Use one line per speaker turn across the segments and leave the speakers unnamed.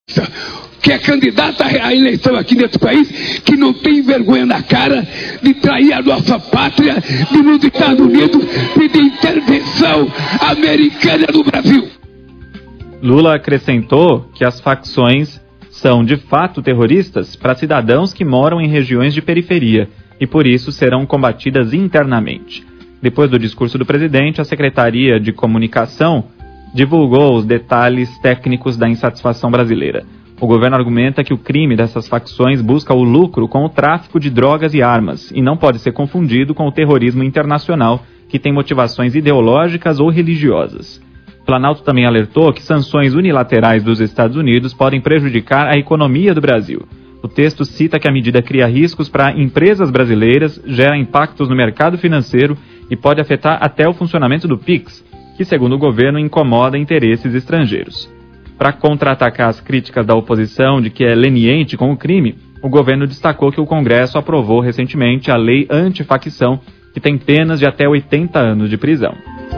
que é candidata à eleição aqui nesse país, que não tem vergonha na cara de trair a nossa pátria, de nos Estados Unidos pedir intervenção americana no Brasil.
Lula acrescentou que as facções são de fato terroristas para cidadãos que moram em regiões de periferia e por isso serão combatidas internamente. Depois do discurso do presidente, a Secretaria de Comunicação divulgou os detalhes técnicos da insatisfação brasileira. O governo argumenta que o crime dessas facções busca o lucro com o tráfico de drogas e armas e não pode ser confundido com o terrorismo internacional, que tem motivações ideológicas ou religiosas. O Planalto também alertou que sanções unilaterais dos Estados Unidos podem prejudicar a economia do Brasil. O texto cita que a medida cria riscos para empresas brasileiras, gera impactos no mercado financeiro e pode afetar até o funcionamento do PIX, que, segundo o governo, incomoda interesses estrangeiros. Para contra-atacar as críticas da oposição de que é leniente com o crime, o governo destacou que o Congresso aprovou recentemente a lei antifacção, que tem penas de até 80 anos de prisão.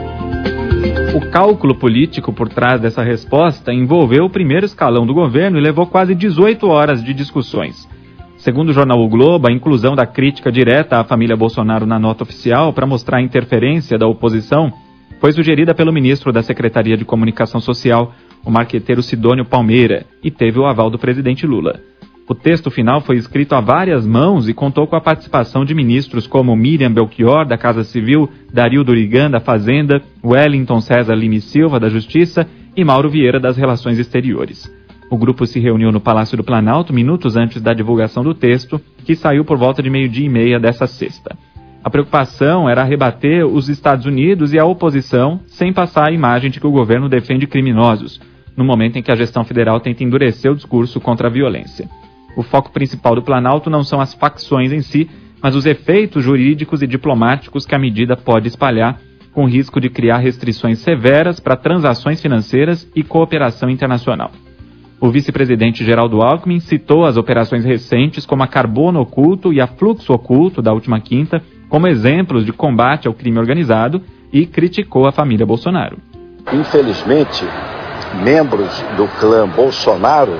O cálculo político por trás dessa resposta envolveu o primeiro escalão do governo e levou quase 18 horas de discussões. Segundo o jornal O Globo, a inclusão da crítica direta à família Bolsonaro na nota oficial para mostrar a interferência da oposição foi sugerida pelo ministro da Secretaria de Comunicação Social, o marqueteiro Sidônio Palmeira, e teve o aval do presidente Lula. O texto final foi escrito a várias mãos e contou com a participação de ministros como Miriam Belchior, da Casa Civil, Dario Durigan, da Fazenda, Wellington César Lima Silva, da Justiça, e Mauro Vieira, das Relações Exteriores. O grupo se reuniu no Palácio do Planalto minutos antes da divulgação do texto, que saiu por volta de 12:30 dessa sexta. A preocupação era rebater os Estados Unidos e a oposição sem passar a imagem de que o governo defende criminosos, no momento em que a gestão federal tenta endurecer o discurso contra a violência. O foco principal do Planalto não são as facções em si, mas os efeitos jurídicos e diplomáticos que a medida pode espalhar, com risco de criar restrições severas para transações financeiras e cooperação internacional. O vice-presidente Geraldo Alckmin citou as operações recentes como a Carbono Oculto e a Fluxo Oculto da última quinta como exemplos de combate ao crime organizado e criticou a família Bolsonaro.
Infelizmente, membros do clã Bolsonaro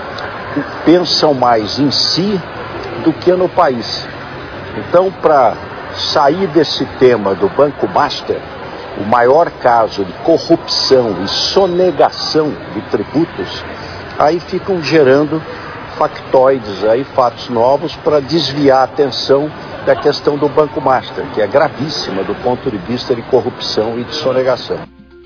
pensam mais em si do que no país. Então, para sair desse tema do Banco Master, o maior caso de corrupção e sonegação de tributos, aí ficam gerando factoides, aí, fatos novos para desviar a atenção da questão do Banco Master, que é gravíssima do ponto de vista de corrupção e de sonegação.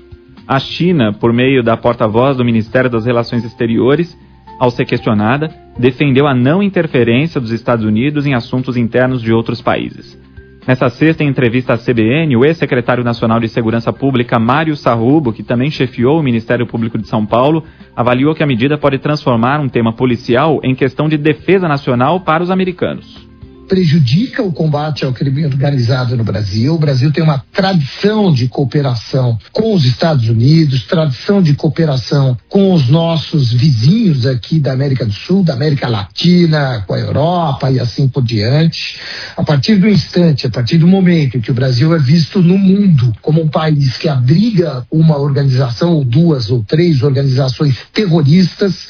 A China, por meio da porta-voz do Ministério das Relações Exteriores, ao ser questionada, defendeu a não interferência dos Estados Unidos em assuntos internos de outros países. Nessa sexta, em entrevista à CBN, o ex-secretário nacional de Segurança Pública, Mário Sarrubo, que também chefiou o Ministério Público de São Paulo, avaliou que a medida pode transformar um tema policial em questão de defesa nacional para os americanos.
Prejudica o combate ao crime organizado no Brasil. O Brasil tem uma tradição de cooperação com os Estados Unidos, tradição de cooperação com os nossos vizinhos aqui da América do Sul, da América Latina, com a Europa e assim por diante. A partir do instante, a partir do momento em que o Brasil é visto no mundo como um país que abriga uma organização ou duas ou três organizações terroristas,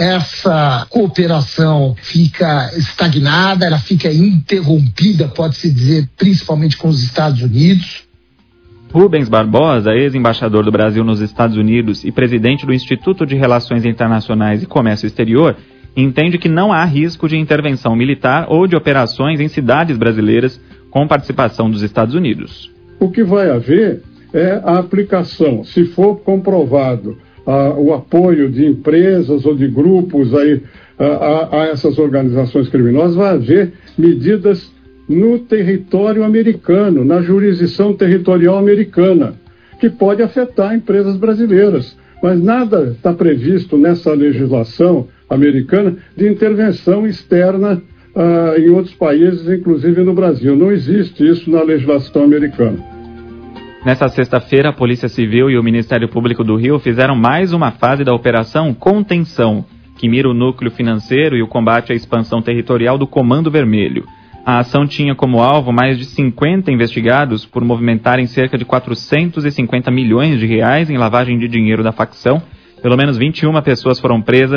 essa cooperação fica estagnada, ela fica interrompida, pode-se dizer, principalmente com os Estados Unidos.
Rubens Barbosa, ex-embaixador do Brasil nos Estados Unidos e presidente do Instituto de Relações Internacionais e Comércio Exterior, entende que não há risco de intervenção militar ou de operações em cidades brasileiras com participação dos Estados Unidos.
O que vai haver é a aplicação, se for comprovado o apoio de empresas ou de grupos aí, a essas organizações criminosas, vai haver medidas no território americano, na jurisdição territorial americana, que pode afetar empresas brasileiras. Mas nada está previsto nessa legislação americana de intervenção externa em outros países, inclusive no Brasil. Não existe isso na legislação americana.
Nessa sexta-feira, a Polícia Civil e o Ministério Público do Rio fizeram mais uma fase da Operação Contenção, que mira o núcleo financeiro e o combate à expansão territorial do Comando Vermelho. A ação tinha como alvo mais de 50 investigados por movimentarem cerca de 450 milhões de reais em lavagem de dinheiro da facção. Pelo menos 21 pessoas foram presas